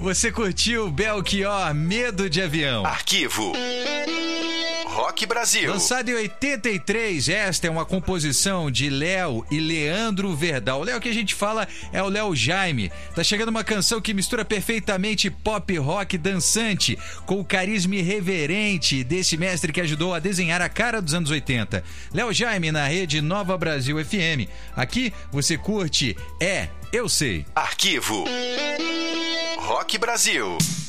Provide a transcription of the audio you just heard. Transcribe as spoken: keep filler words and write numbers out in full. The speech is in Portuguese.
Você curtiu Belchior, Medo de Avião. Arquivo Rock Brasil. Lançado em oitenta e três, esta é uma composição de Léo e Leandro Verdal. O Léo que a gente fala é o Léo Jaime. Tá chegando uma canção que mistura perfeitamente pop rock dançante com o carisma irreverente desse mestre que ajudou a desenhar a cara dos anos oitenta. Léo Jaime na rede Nova Brasil F M. Aqui você curte É, Eu Sei. Arquivo Rock Brasil.